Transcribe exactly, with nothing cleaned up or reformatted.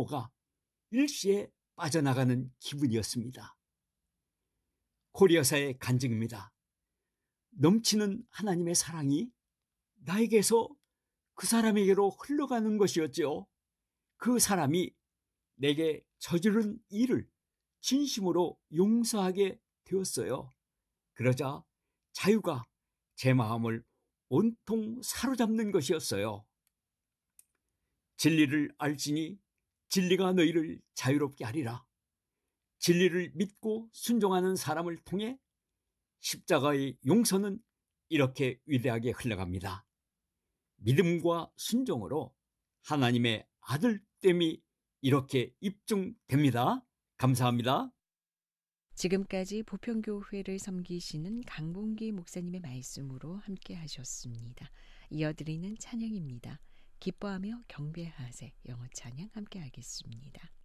분노가 일시에 빠져나가는 기분이었습니다. 고리여사의 간증입니다. 넘치는 하나님의 사랑이 나에게서 그 사람에게로 흘러가는 것이었지요. 그 사람이 내게 저지른 일을 진심으로 용서하게 되었어요. 그러자 자유가 제 마음을 온통 사로잡는 것이었어요. 진리를 알지니 진리가 너희를 자유롭게 하리라. 진리를 믿고 순종하는 사람을 통해 십자가의 용서는 이렇게 위대하게 흘러갑니다. 믿음과 순종으로 하나님의 아들됨이 이렇게 입증됩니다. 감사합니다. 지금까지 보평교회를 섬기시는 강봉기 목사님의 말씀으로 함께 하셨습니다. 이어드리는 찬양입니다. 기뻐하며 경배하세. 영어 찬양 함께 하겠습니다.